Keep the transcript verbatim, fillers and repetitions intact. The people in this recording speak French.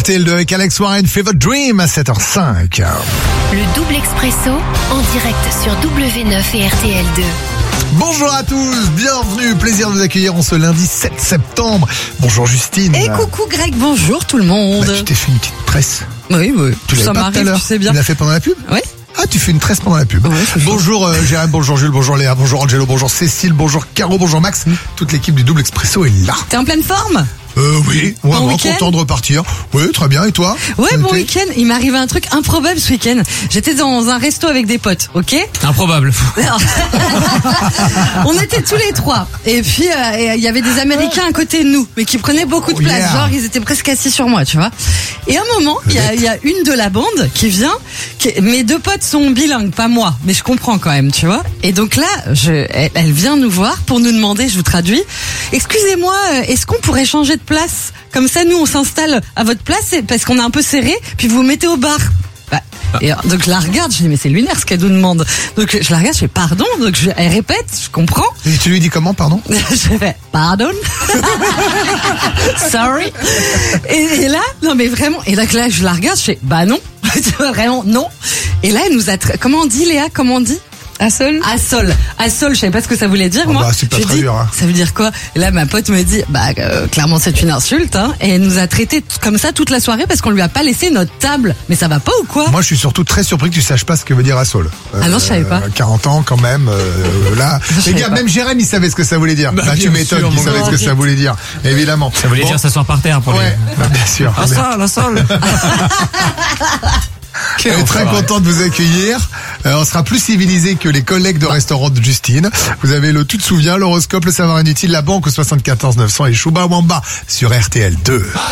R T L deux avec Alex Warren, Fever Dream à sept heures cinq. Le double expresso en direct sur W neuf et R T L deux. Bonjour à tous, bienvenue, plaisir de vous accueillir en ce lundi sept septembre. Bonjour Justine. Et coucou Greg, bonjour tout le monde. Bah, tu t'es fait une petite tresse. Oui, oui, Tu l'avais ça pas tout à m'arrive, l'heure. tu sais bien. Tu l'as fait pendant la pub? Oui. Ah, tu fais une tresse pendant la pub. Ouais, c'est bonjour euh, Jérôme, bonjour Jules, bonjour Léa, bonjour Angelo, bonjour Cécile, bonjour Caro, bonjour Max. Toute l'équipe du Double Expresso est là. T'es en pleine forme? Euh, oui, Bon vraiment week-end content de repartir. Oui, très bien, et toi? Ouais, Ça a bon été week-end. Il m'est arrivé un truc improbable ce week-end. J'étais dans un resto avec des potes, ok? Improbable. On était tous les trois. Et puis, euh, et, il y avait des Américains à côté de nous, mais qui prenaient beaucoup de Oh, place. yeah. Genre, ils étaient presque assis sur moi, tu vois. Et à un moment, il y a, il y a une de la bande qui vient. Qui, mes deux potes sont bilingues, pas moi, mais je comprends quand même, tu vois. Et donc là, je, elle, elle vient nous voir pour nous demander, je vous traduis, excusez-moi, euh, est-ce qu'on pourrait changer de place? Comme ça, nous, on s'installe à votre place et- parce qu'on est un peu serré, puis vous vous mettez au bar. Bah, et alors, donc je la regarde, je dis mais c'est lunaire ce qu'elle nous demande. Donc je la regarde, je fais pardon, donc je, elle répète, je comprends. Et tu lui dis comment, pardon? Je fais pardon. Sorry. Et, et là, non mais vraiment, et là, là je la regarde, je fais bah non, Tu vois, vraiment non. Et là elle nous a, tra- comment on dit Léa, comment on dit? Assol. Assol. Assol, je savais pas ce que ça voulait dire, Oh moi. bah, c'est pas J'ai très dit, dur, hein. ça veut dire quoi? Et là, ma pote me dit, bah, euh, clairement, c'est une insulte, hein. Et elle nous a traités t- comme ça toute la soirée parce qu'on lui a pas laissé notre table. Mais ça va pas ou quoi? Moi, je suis surtout très surpris que tu saches pas ce que veut dire Assol. Ah non, je savais pas. quarante ans, quand même, euh, là. Je Les savais gars, pas. même Jérém, il savait ce que ça voulait dire. Bah, Bah, tu bien m'étonnes sûr, qu'il mon savait gars. ce que ça voulait dire. Évidemment. Ça voulait Bon. dire s'asseoir par terre pour Ouais, les... bah, bien sûr. Un sol, un sol. On est très content de vous accueillir. Euh, on sera plus civilisé que les collègues de restaurant de Justine. Vous avez le tout de souvient, l'horoscope, le savoir inutile, la banque au soixante-quatorze neuf cents et Chouba Wamba sur R T L deux.